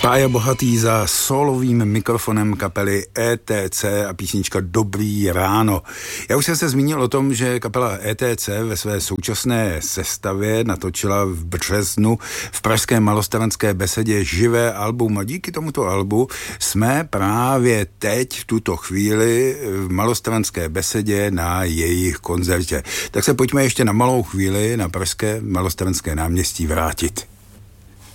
Pája Bohatý za solovým mikrofonem kapely ETC a písnička Dobrý ráno. Já už jsem se zmínil o tom, že kapela ETC ve své současné sestavě natočila v březnu v pražské Malostranské besedě živé album a díky tomuto albu jsme právě teď v tuto chvíli v Malostranské besedě na jejich koncertě. Tak se pojďme ještě na malou chvíli na pražské Malostranské náměstí vrátit.